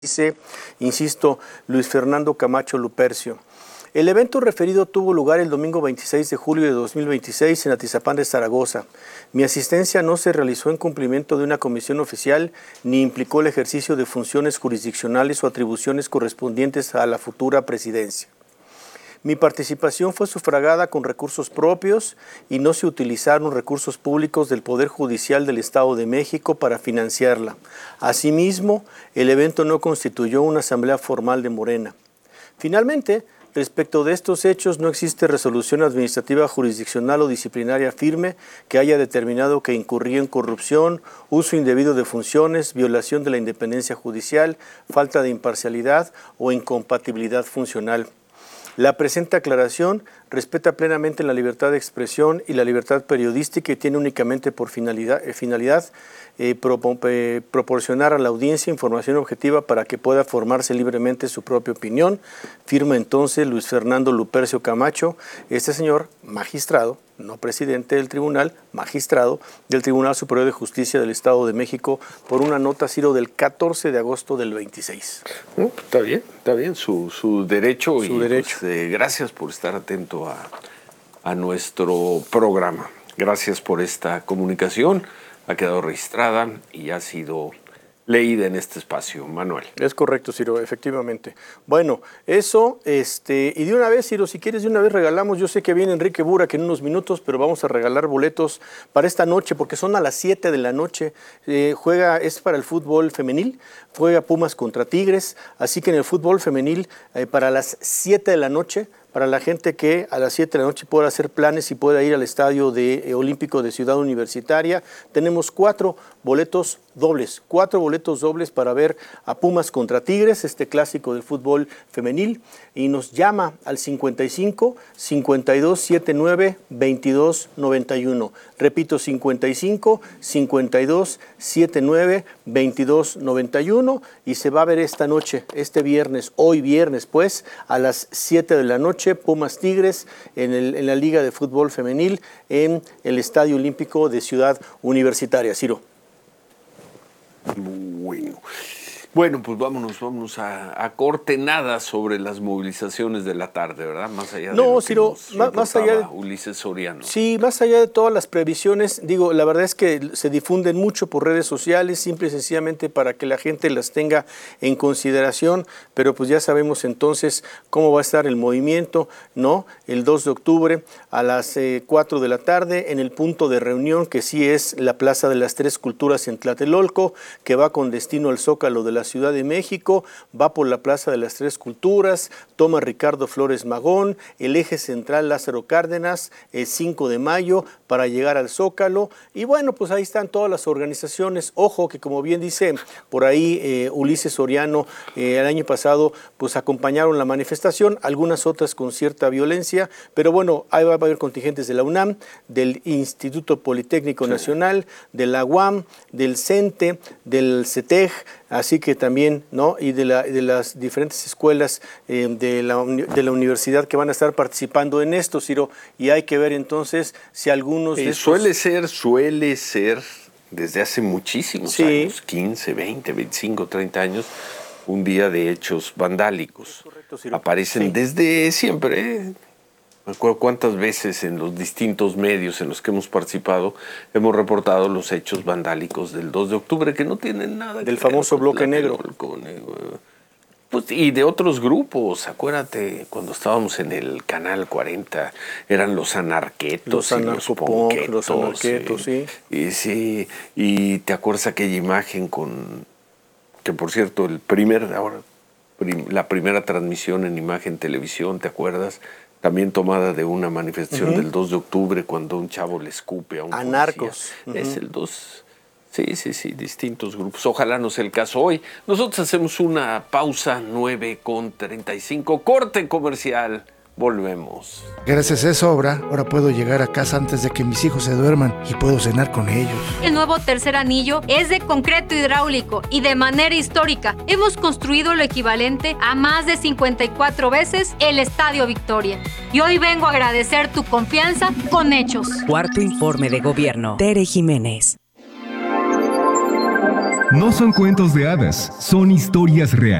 Dice, insisto, Luis Fernando Camacho Lupercio. El evento referido tuvo lugar el domingo 26 de julio de 2026 en Atizapán de Zaragoza. Mi asistencia no se realizó en cumplimiento de una comisión oficial ni implicó el ejercicio de funciones jurisdiccionales o atribuciones correspondientes a la futura presidencia. Mi participación fue sufragada con recursos propios y no se utilizaron recursos públicos del Poder Judicial del Estado de México para financiarla. Asimismo, el evento no constituyó una asamblea formal de Morena. Finalmente, respecto de estos hechos, no existe resolución administrativa jurisdiccional o disciplinaria firme que haya determinado que incurría en corrupción, uso indebido de funciones, violación de la independencia judicial, falta de imparcialidad o incompatibilidad funcional. La presente aclaración respeta plenamente la libertad de expresión y la libertad periodística y tiene únicamente por finalidad proporcionar a la audiencia información objetiva para que pueda formarse libremente su propia opinión. Firma entonces Luis Fernando Lupercio Camacho, este señor magistrado, no presidente del tribunal, magistrado del Tribunal Superior de Justicia del Estado de México, por una nota, Ciro, del 14 de agosto del 26. Está bien, su derecho. Su derecho. Pues, gracias por estar atento a nuestro programa. Gracias por esta comunicación. Ha quedado registrada y ha sido leída en este espacio, Manuel. Es correcto, Ciro, efectivamente. Bueno, eso, y de una vez, Ciro, si quieres, de una vez regalamos, yo sé que viene Enrique Burak en unos minutos, pero vamos a regalar boletos para esta noche, porque son a las 7 de la noche, es para el fútbol femenil, juega Pumas contra Tigres, así que en el fútbol femenil, para las 7 de la noche, para la gente que a las 7 de la noche pueda hacer planes y pueda ir al Estadio Olímpico de Ciudad Universitaria. Tenemos 4 boletos dobles para ver a Pumas contra Tigres, este clásico del fútbol femenil, y nos llama al 55 52 79 22 91. Repito, 55 52 79 22 91, y se va a ver esta noche, hoy viernes, pues, a las 7 de la noche, Pumas Tigres en la Liga de Fútbol Femenil en el Estadio Olímpico de Ciudad Universitaria. Ciro. Bueno, pues vámonos a corte. Nada sobre las movilizaciones de la tarde, ¿verdad? Más allá de lo que Ciro, más allá de Ulises Soriano. Sí, más allá de todas las previsiones, la verdad es que se difunden mucho por redes sociales, simple y sencillamente para que la gente las tenga en consideración, pero pues ya sabemos entonces cómo va a estar el movimiento, ¿no? El 2 de octubre a las 4 de la tarde en el punto de reunión, que sí es la Plaza de las Tres Culturas en Tlatelolco, que va con destino al Zócalo de la Ciudad de México, va por la Plaza de las Tres Culturas, toma Ricardo Flores Magón, el eje central Lázaro Cárdenas, el 5 de mayo para llegar al Zócalo, y bueno, pues ahí están todas las organizaciones. Ojo que, como bien dice por ahí Ulises Soriano, el año pasado pues acompañaron la manifestación, algunas otras con cierta violencia, pero bueno, ahí va a haber contingentes de la UNAM, del Instituto Politécnico Nacional, de la UAM, del CENTE, del CETEG, así que también, ¿no? Y de las diferentes escuelas de la universidad que van a estar participando en esto, Ciro, y hay que ver entonces si algunos de estos... Suele ser desde hace muchísimos años, 15, 20, 25, 30 años, un día de hechos vandálicos. Correcto, Ciro. Aparecen desde siempre, Me acuerdo cuántas veces en los distintos medios en los que hemos participado hemos reportado los hechos vandálicos del 2 de octubre que no tienen nada del famoso bloque negro. Pues, y de otros grupos, acuérdate, cuando estábamos en el Canal 40, eran los anarquetos, los anarquetos, sí. Y te acuerdas aquella imagen que por cierto, la primera transmisión en imagen televisión, ¿te acuerdas? También tomada de una manifestación del 2 de octubre cuando un chavo le escupe a un anarcos. Es el 2. Sí, distintos grupos. Ojalá no sea el caso hoy. Nosotros hacemos una pausa, 9:35, corte comercial. Volvemos. Gracias a esa obra, ahora puedo llegar a casa antes de que mis hijos se duerman y puedo cenar con ellos. El nuevo tercer anillo es de concreto hidráulico y de manera histórica. Hemos construido lo equivalente a más de 54 veces el Estadio Victoria. Y hoy vengo a agradecer tu confianza con hechos. Cuarto informe de gobierno. Tere Jiménez. No son cuentos de hadas, son historias reales.